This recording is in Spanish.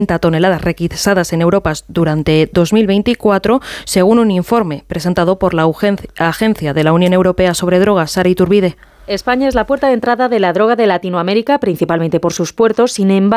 toneladas requisadas en Europa durante 2024, según un informe presentado por la Agencia de la Unión Europea sobre Drogas. Sara Iturbide. España es la puerta de entrada de la droga de Latinoamérica, principalmente por sus puertos. Sin embargo,